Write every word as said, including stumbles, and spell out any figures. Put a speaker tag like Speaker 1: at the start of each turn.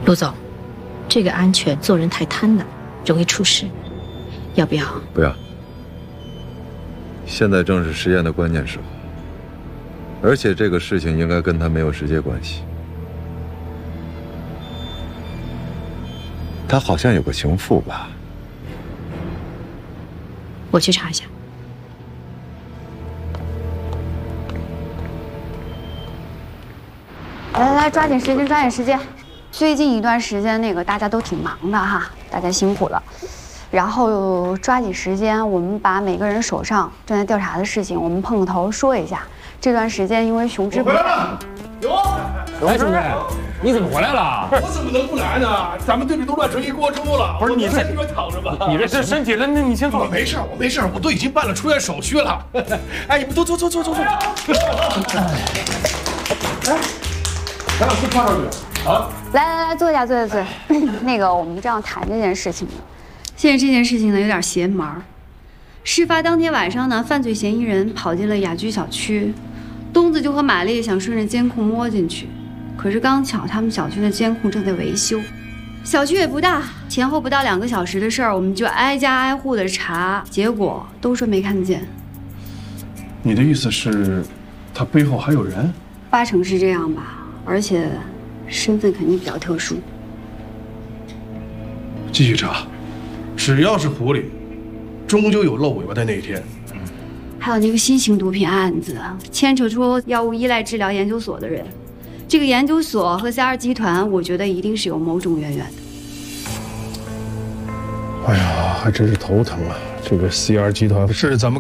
Speaker 1: 陆总，这个安全做人太贪婪，容易出事，要不要？
Speaker 2: 不要。现在正是实验的关键时候，而且这个事情应该跟他没有直接关系。他好像有个情妇吧？
Speaker 1: 我去查一下。
Speaker 3: 来来来，抓紧时间，抓紧时间！最近一段时间，那个大家都挺忙的哈，大家辛苦了。然后抓紧时间，我们把每个人手上正在调查的事情，我们碰个头说一下。这段时间因为熊之不在，
Speaker 4: 有，
Speaker 5: 哎，兄弟，你怎么回来了？
Speaker 4: 我怎么能不来呢？咱们队里都乱成一锅粥了。
Speaker 5: 不是你
Speaker 4: 在这边躺着吧？
Speaker 5: 你这这身体，那那你先坐。
Speaker 4: 我没事，我没事，我都已经办了出院手续了。哎，你们都坐坐坐坐坐。哎。 咱俩去泡上去啊！
Speaker 3: 来来来，坐下坐下坐下。那个，我们这样谈这件事情呢。现在这件事情呢有点邪门儿。事发当天晚上呢，犯罪嫌疑人跑进了雅居小区，东子就和玛丽想顺着监控摸进去，可是刚巧他们小区的监控正在维修，小区也不大，前后不到两个小时的事儿，我们就挨家挨户的查，结果都说没看见。
Speaker 4: 你的意思是，他背后还有人？
Speaker 3: 八成是这样吧。 而且，身份肯定比较特殊。
Speaker 4: 继续查，只要是狐狸，终究有露尾巴的那一天。
Speaker 3: 还有那个新型毒品案子，牵扯出药物依赖治疗研究所的人，这个研究所和 C R 集团，我觉得一定是有某种渊源的。
Speaker 4: 哎呀，还真是头疼啊！这个 C R 集团是咱们。